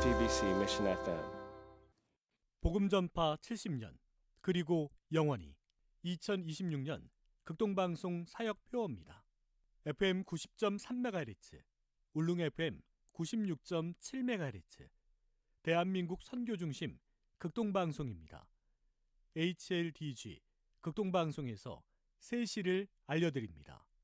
JTBC Mission FM. 복음전파 70년 그리고 영원히 2026년 극동방송 사역표어입니다. FM 90.3MHz, 울릉 FM 96.7MHz, 대한민국 선교중심 극동방송입니다. HLDG 극동방송에서 새 시를 알려드립니다.